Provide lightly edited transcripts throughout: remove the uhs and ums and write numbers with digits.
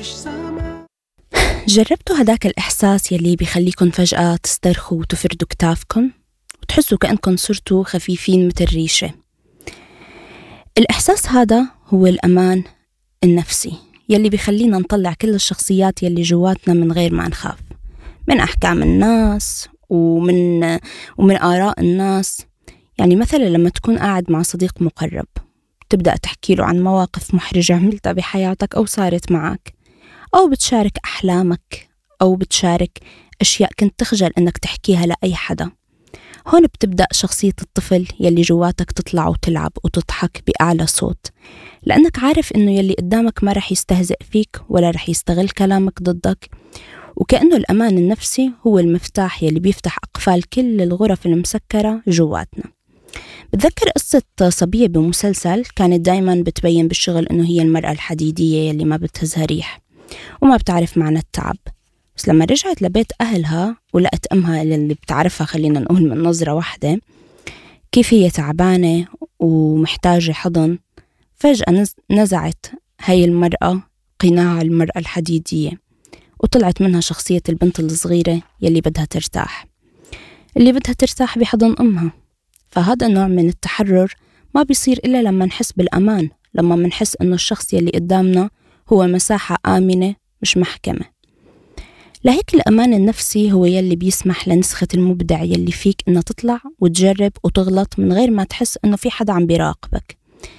جربتوا هداك الإحساس يلي بيخليكن فجأة تسترخوا وتفردوا كتافكن وتحسوا كأنكم صرتوا خفيفين مثل ريشة؟ الإحساس هذا هو الأمان النفسي يلي بيخلينا نطلع كل الشخصيات يلي جواتنا من غير ما نخاف من أحكام الناس ومن آراء الناس. يعني مثلا لما تكون قاعد مع صديق مقرب تبدأ تحكي له عن مواقف محرجة عملتها بحياتك أو صارت معك، أو بتشارك أحلامك، أو بتشارك أشياء كنت تخجل أنك تحكيها لأي حدا. هون بتبدأ شخصية الطفل يلي جواتك تطلع وتلعب وتضحك بأعلى صوت، لأنك عارف أنه يلي قدامك ما رح يستهزئ فيك ولا رح يستغل كلامك ضدك. وكأنه الأمان النفسي هو المفتاح يلي بيفتح أقفال كل الغرف المسكرة جواتنا. بتذكر قصة صبية بمسلسل كانت دايما بتبين بالشغل أنه هي المرأة الحديدية يلي ما بتهزها ريح وما بتعرف معنى التعب، بس لما رجعت لبيت أهلها ولقت أمها اللي بتعرفها خلينا نقول من نظرة واحدة كيف هي تعبانة ومحتاجة حضن، فجأة نزعت هاي المرأة قناع المرأة الحديدية وطلعت منها شخصية البنت الصغيرة يلي بدها ترتاح، اللي بدها ترتاح بحضن أمها. فهذا النوع من التحرر ما بيصير إلا لما نحس بالأمان، لما منحس إنه الشخص يلي قدامنا هو مساحة آمنة مش محكمة. لهيك الأمان النفسي هو يلي بيسمح لنسخة المبدع يلي فيك إنه تطلع وتجرب وتغلط من غير ما تحس إنه في حدا عم بيراقبك.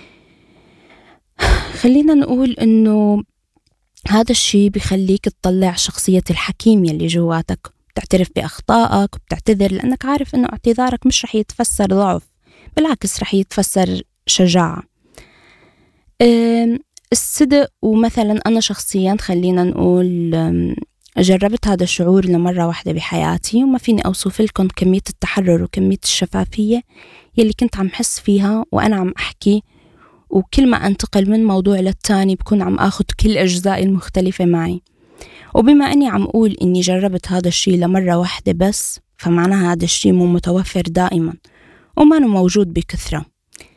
خلينا نقول إنه هذا الشيء بيخليك تطلع شخصية الحكيم يلي جواتك، بتعترف بأخطائك وبتعتذر لأنك عارف إنه اعتذارك مش رح يتفسر ضعف، بالعكس رح يتفسر شجاعة. الصدق، ومثلا أنا شخصيا خلينا نقول جربت هذا الشعور لمرة واحدة بحياتي وما فيني أوصف لكم كمية التحرر وكمية الشفافية يلي كنت عم حس فيها وأنا عم أحكي، وكل ما أنتقل من موضوع للتاني بكون عم أخذ كل أجزائي المختلفة معي. وبما أني عم أقول إني جربت هذا الشيء لمرة واحدة بس، فمعناها هذا الشيء مو متوفر دائما وما أنه موجود بكثرة.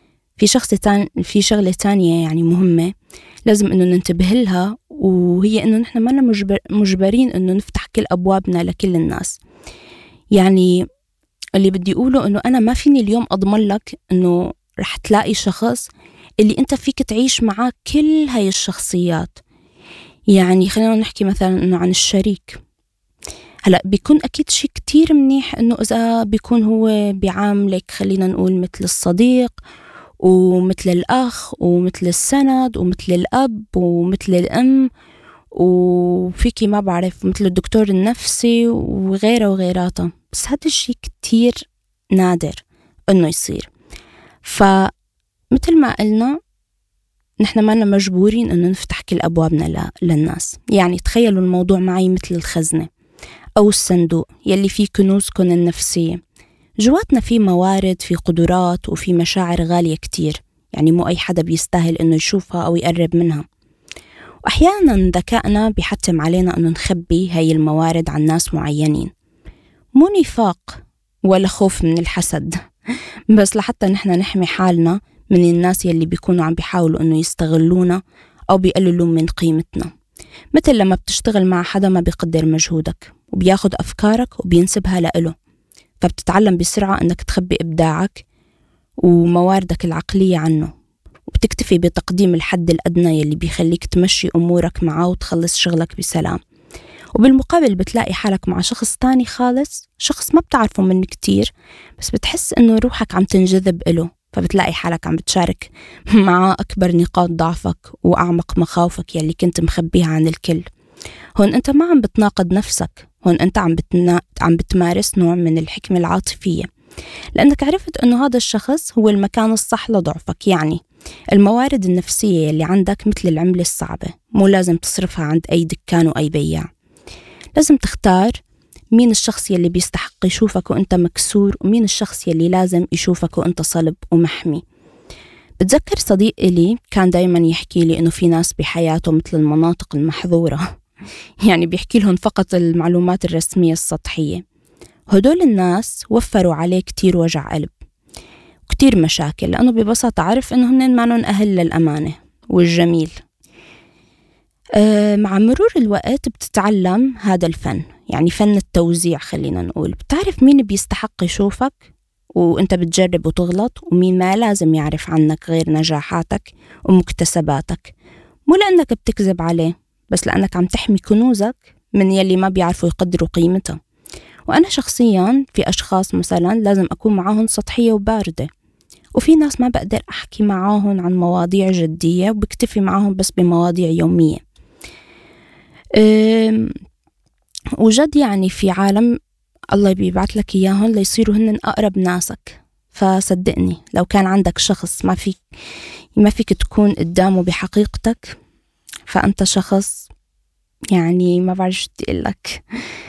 في شغلة تانية يعني مهمة لازم إنه ننتبه لها، وهي إنه نحن ما مجبرين إنه نفتح كل أبوابنا لكل الناس. يعني اللي بدي أقوله إنه أنا ما فيني اليوم أضمن لك إنه رح تلاقي شخص اللي أنت فيك تعيش معاه كل هاي الشخصيات. يعني خلينا نحكي مثلا إنه عن الشريك، هلأ بيكون أكيد شيء كتير منيح إنه إذا بيكون هو بيعاملك خلينا نقول مثل الصديق ومثل الأخ ومثل السند ومثل الأب ومثل الأم وفيكي ما بعرف مثل الدكتور النفسي وغيره وغيراته، بس هذا الشيء كتير نادر إنه يصير. فمثل ما قلنا نحن ما مجبورين إنه نفتح كل أبوابنا للناس. يعني تخيلوا الموضوع معي مثل الخزنة أو الصندوق يلي فيه كنوزكن النفسية. جواتنا في موارد، في قدرات، وفي مشاعر غالية كتير، يعني مو أي حدا بيستاهل إنه يشوفها أو يقرب منها. وأحيانا ذكائنا بيحتم علينا إنه نخبي هاي الموارد عن ناس معينين، مو نفاق ولا خوف من الحسد، بس لحتى نحن نحمي حالنا من الناس يلي بيكونوا عم بيحاولوا إنه يستغلونا أو بيقللوا من قيمتنا. مثل لما بتشتغل مع حدا ما بيقدر مجهودك وبياخد أفكارك وبينسبها لإله، فبتتعلم بسرعة أنك تخبي إبداعك ومواردك العقلية عنه، وبتكتفي بتقديم الحد الأدنى يلي بيخليك تمشي أمورك معه وتخلص شغلك بسلام. وبالمقابل بتلاقي حالك مع شخص تاني خالص، شخص ما بتعرفه من كتير، بس بتحس أنه روحك عم تنجذب إله، فبتلاقي حالك عم بتشارك معه أكبر نقاط ضعفك وأعمق مخاوفك يلي كنت مخبيها عن الكل. هون أنت ما عم بتناقض نفسك، هون أنت عم بتمارس نوع من الحكمة العاطفية، لأنك عرفت أنه هذا الشخص هو المكان الصح لضعفك. يعني الموارد النفسية اللي عندك مثل العملة الصعبة، مو لازم تصرفها عند أي دكان وأي بياع. لازم تختار مين الشخص يلي بيستحق يشوفك وأنت مكسور، ومين الشخص يلي لازم يشوفك وأنت صلب ومحمي. بتذكر صديق إلي كان دايما يحكي لي أنه في ناس بحياته مثل المناطق المحظورة، يعني بيحكي لهم فقط المعلومات الرسمية السطحية. هدول الناس وفروا عليه كتير وجع قلب وكتير مشاكل، لأنه ببساطة عارف أنه هن معنون أهل للأمانة والجميل. مع مرور الوقت بتتعلم هذا الفن، يعني فن التوزيع خلينا نقول. بتعرف مين بيستحق يشوفك وانت بتجرب وتغلط، ومين ما لازم يعرف عنك غير نجاحاتك ومكتسباتك، مو لأنك بتكذب عليه، بس لأنك عم تحمي كنوزك من يلي ما بيعرفوا يقدروا قيمتها. وأنا شخصياً في أشخاص مثلاً لازم أكون معاهم سطحية وباردة، وفي ناس ما بقدر أحكي معاهم عن مواضيع جدية وبكتفي معاهم بس بمواضيع يومية. وجد يعني في عالم الله بيبعت لك إياهم ليصيروا هن أقرب ناسك. فصدقني لو كان عندك شخص ما فيك تكون قدامه بحقيقتك، فأنت شخص يعني ما بعرف شو بدي أقولك،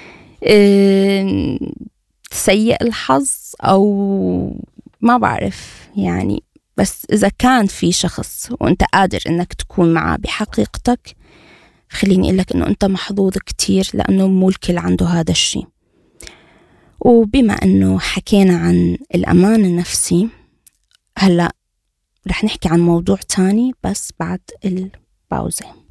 سيء الحظ أو ما بعرف يعني. بس إذا كان في شخص وأنت قادر إنك تكون معه بحقيقتك، خليني أقولك إنه أنت محظوظ كتير، لأنه مو الكل عنده هذا الشيء. وبما أنه حكينا عن الأمان النفسي، هلأ رح نحكي عن موضوع تاني بس بعد الباوزة.